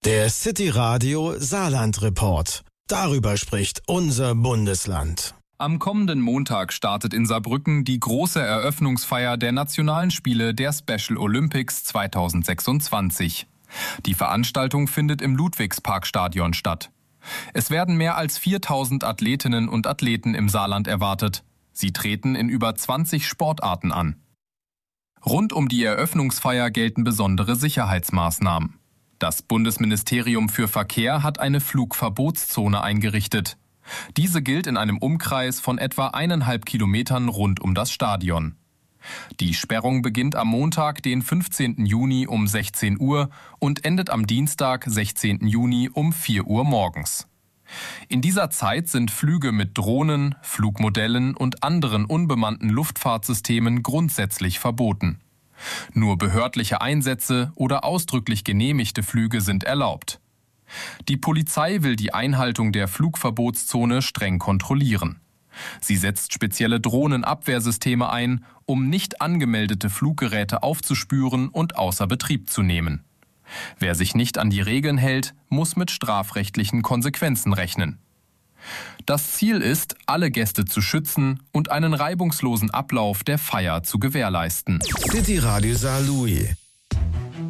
Der City Radio Saarland Report. Darüber spricht unser Bundesland. Am kommenden Montag startet in Saarbrücken die große Eröffnungsfeier der Nationalen Spiele der Special Olympics 2026. Die Veranstaltung findet im Ludwigsparkstadion statt. Es werden mehr als 4000 Athletinnen und Athleten im Saarland erwartet. Sie treten in über 20 Sportarten an. Rund um die Eröffnungsfeier gelten besondere Sicherheitsmaßnahmen. Das Bundesministerium für Verkehr hat eine Flugverbotszone eingerichtet. Diese gilt in einem Umkreis von etwa 1,5 Kilometern rund um das Stadion. Die Sperrung beginnt am Montag, den 15. Juni um 16 Uhr und endet am Dienstag, 16. Juni um 4 Uhr morgens. In dieser Zeit sind Flüge mit Drohnen, Flugmodellen und anderen unbemannten Luftfahrtsystemen grundsätzlich verboten. Nur behördliche Einsätze oder ausdrücklich genehmigte Flüge sind erlaubt. Die Polizei will die Einhaltung der Flugverbotszone streng kontrollieren. Sie setzt spezielle Drohnenabwehrsysteme ein, um nicht angemeldete Fluggeräte aufzuspüren und außer Betrieb zu nehmen. Wer sich nicht an die Regeln hält, muss mit strafrechtlichen Konsequenzen rechnen. Das Ziel ist, alle Gäste zu schützen und einen reibungslosen Ablauf der Feier zu gewährleisten. City Radio Saarlouis.